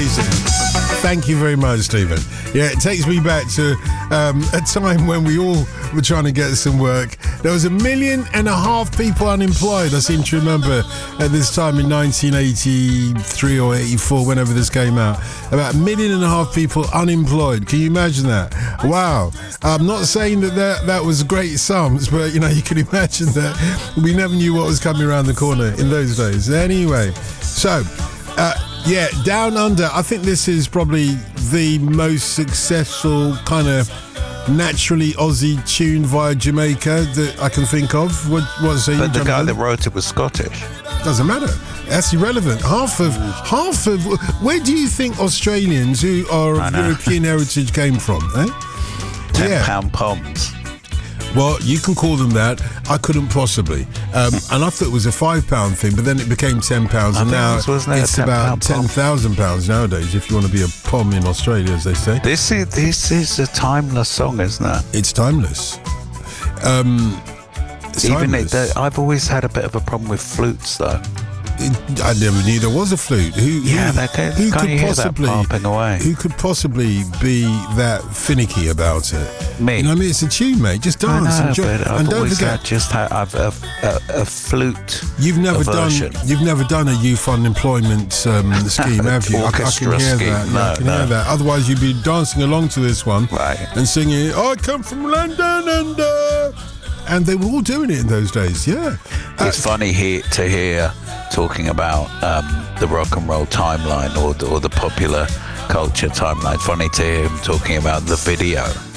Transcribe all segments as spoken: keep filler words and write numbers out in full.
amazing. Thank you very much, Stephen. Yeah, it takes me back to um, a time when we all were trying to get some work. There was a million and a half people unemployed, I seem to remember, at this time in nineteen eighty-three or eighty-four, whenever this came out. About a million and a half people unemployed. Can you imagine that? Wow. I'm not saying that that, that was great sums, but, you know, you can imagine that we never knew what was coming around the corner in those days. Anyway, so... Uh, Yeah, Down Under. I think this is probably the most successful kind of naturally Aussie tune via Jamaica that I can think of. What was it? But the guy that wrote it was Scottish. Doesn't matter. That's irrelevant. Half of half of where do you think Australians who are of European heritage came from? Eh? Ten yeah. pound poms. Well, you can call them that. I couldn't possibly. Um, and I thought it was a five pound thing, but then it became ten pounds, and now it was, it's about ten thousand pounds nowadays. If you want to be a pom in Australia, as they say. This is this is a timeless song, isn't it? It's timeless. Um, it's Even timeless. It, uh, I've always had a bit of a problem with flutes, though. It, I never knew there was a flute. Who, yeah, who, that can, who can't could you hear possibly that popping away? Who could possibly be that finicky about it? Me. You know what I mean? It's a tune, mate. Just dance I know, and, jo- but I've and don't always forget. had just had I've a, a, a flute. You've never aversion. done. You've never done a youth unemployment um, scheme, have you? I, I can Orchestra hear scheme. that. No, yeah, I can no. hear that. Otherwise, you'd be dancing along to this one Right. and singing. I come from London, and uh, and they were all doing it in those days. Yeah. Uh, It's funny he, to hear talking about um, the rock and roll timeline or the, or the popular culture timeline. Funny to hear him talking about the video.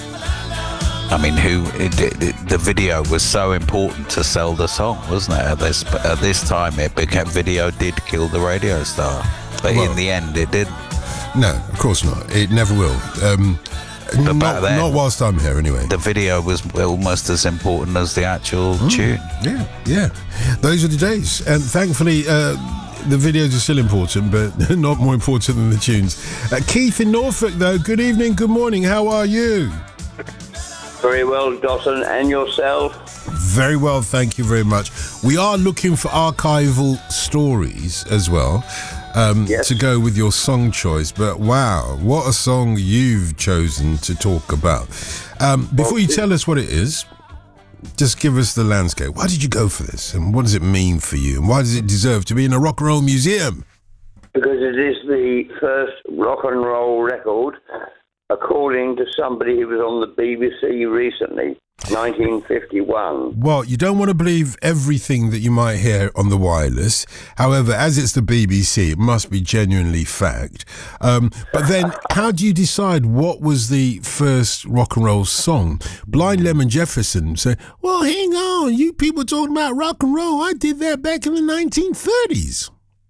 I mean, who it, it, the video was so important to sell the song, wasn't it? At this at this time, it became video did kill the radio star, but Well, in the end, it didn't. No, of course not. It never will. Um, But not, back then, not whilst I'm here, anyway. The video was almost as important as the actual mm, tune. Yeah, yeah. Those are the days. And thankfully, uh, the videos are still important, but not more important than the tunes. Uh, Keith in Norfolk, though, good evening, good morning. How are you? Very well, Dawson. And yourself? Very well, thank you very much. We are looking for archival stories as well. Um, yes. To go with your song choice, but wow, what a song you've chosen to talk about. Um, before well, you tell us what it is, just give us the landscape. Why did you go for this, and what does it mean for you, and why does it deserve to be in a rock and roll museum? Because it is the first rock and roll record, according to somebody who was on the B B C recently, nineteen fifty-one. Well, you don't want to believe everything that you might hear on the wireless. However, as it's the B B C, it must be genuinely fact. Um, but then, how do you decide what was the first rock and roll song? Blind Lemon Jefferson said, well, hang on, you people talking about rock and roll. I did that back in the nineteen thirties.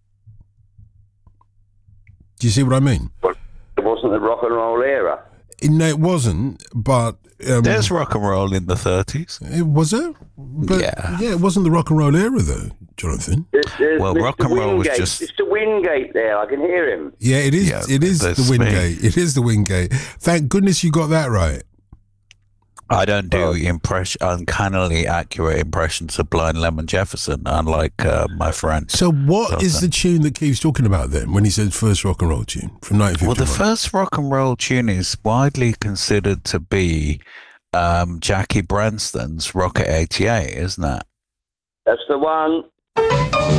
Do you see what I mean? It wasn't the rock and roll era. No, it wasn't, but... Um, There's rock and roll in the thirties. It was it? But, yeah. Yeah, it wasn't the rock and roll era, though, Jonathan. There's, there's Well, Mister rock and roll was Wingate. just- It's the Wingate there. I can hear him. Yeah, it is. Yeah, it is that's the me. Wingate. It is the Wingate. Thank goodness you got that right. I don't do Oh. impress- uncannily accurate impressions of Blind Lemon Jefferson, unlike uh, my friend. So, what is Jonathan. the tune that Keith's talking about then when he said first rock and roll tune from nineteen Well, fifty-one? the first rock and roll tune is widely considered to be um, Jackie Branston's Rocket eighty-eight, isn't it? That's the one.